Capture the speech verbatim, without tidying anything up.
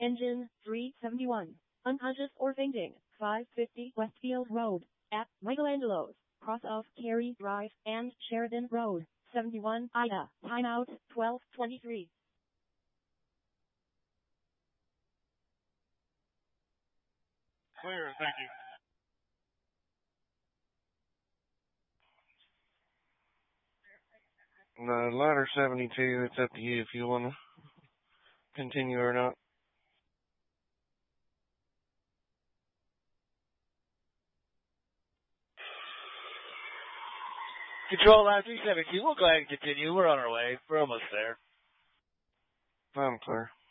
Engine three seventy-one. Unconscious or fainting. five fifty Westfield Road. At Michelangelo's. Cross of Cary Drive and Sheridan Road. seventy-one Ida. Timeout twelve twenty-three. Clear, thank you. The ladder seventy-two, it's up to you if you want to continue or not. Control line three seventy-two, we'll go ahead and continue. We're on our way. We're almost there. I'm clear.